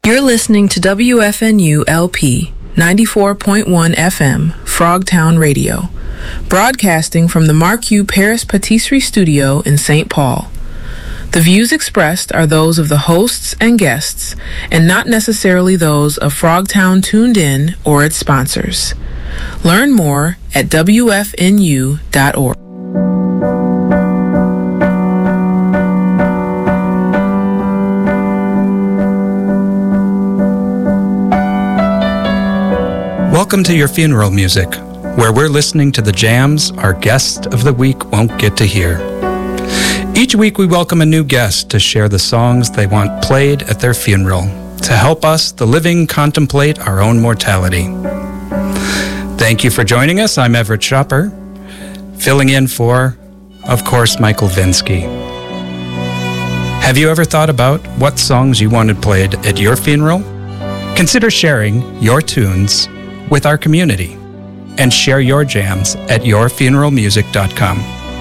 You're listening to WFNU LP 94.1 FM, Frogtown Radio, broadcasting from the Mark U. Paris Patisserie Studio in St. Paul. The views expressed are those of the hosts and guests, and not necessarily those of Frogtown Tuned In or its sponsors. Learn more at WFNU.org. Welcome to Your Funeral Music, where we're listening to the jams our guest of the week won't get to hear. Each week we welcome a new guest to share the songs they want played at their funeral, to help us, the living, contemplate our own mortality. Thank you for joining us. I'm Everett Schopper, filling in for, of course, Michael Vinsky. Have you ever thought about what songs you wanted played at your funeral? Consider sharing your tunes with our community and share your jams at yourfuneralmusic.com.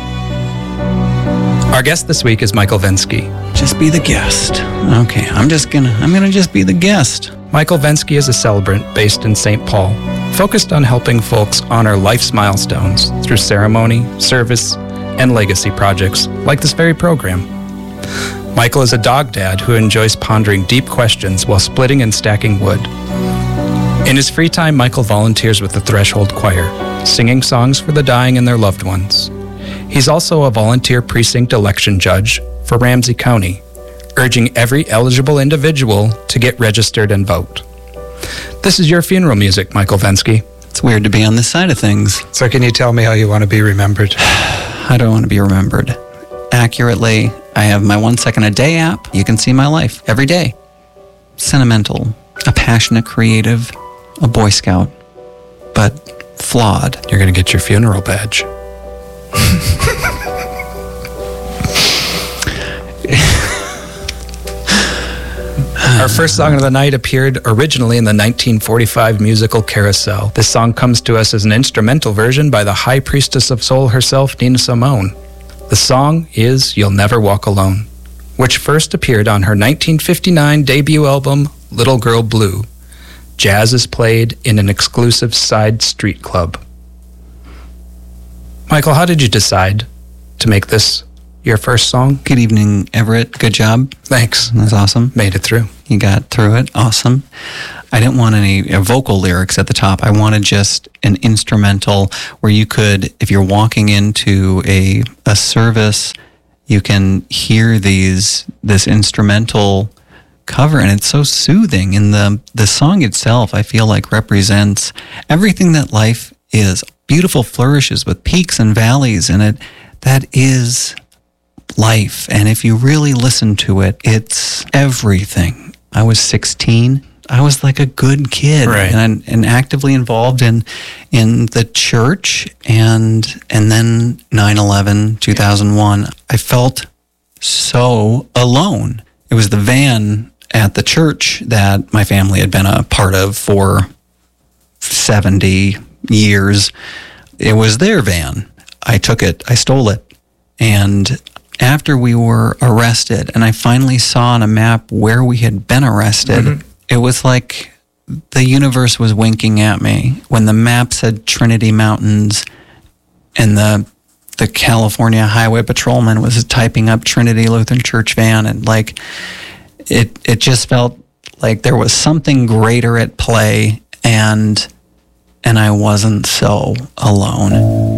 Our guest this week is Michael Vinsky. Just be the guest. Okay, I'm gonna just be the guest. Michael Vinsky is a celebrant based in St. Paul, focused on helping folks honor life's milestones through ceremony, service, and legacy projects like this very program. Michael is a dog dad who enjoys pondering deep questions while splitting and stacking wood. In his free time, Michael volunteers with the Threshold Choir, singing songs for the dying and their loved ones. He's also a volunteer precinct election judge for Ramsey County, urging every eligible individual to get registered and vote. This is Your Funeral Music, Michael Vinsky. It's weird to be on this side of things. So can you tell me how you want to be remembered? I don't want to be remembered accurately. I have my 1 second a day app. You can see my life every day. Sentimental, a passionate creative, a Boy Scout, but flawed. You're going to get your funeral badge. Our first song of the night appeared originally in the 1945 musical Carousel. This song comes to us as an instrumental version by the High Priestess of Soul herself, Nina Simone. The song is You'll Never Walk Alone, which first appeared on her 1959 debut album, Little Girl Blue. Jazz is played in an exclusive side street club. Michael, how did you decide to make this your first song? Good evening, Everett. Good job. Thanks. That's awesome. Made it through. You got through it. Awesome. I didn't want any vocal lyrics at the top. I wanted just an instrumental where you could, if you're walking into a service, you can hear this instrumental cover, and it's so soothing. And the song itself, I feel like, represents everything that life is. Beautiful flourishes with peaks and valleys in it. That is life. And if you really listen to it, it's everything. I was 16. I was like a good kid, right, and actively involved in the church, and then 9/11, 2001. I felt so alone. It was the van at the church that my family had been a part of for 70 years. It was their van. I took it. I stole it. And after we were arrested, and I finally saw on a map where we had been arrested, It was like the universe was winking at me when the map said Trinity Mountains, and the California Highway Patrolman was typing up Trinity Lutheran Church van, and like it just felt like there was something greater at play, and I wasn't so alone.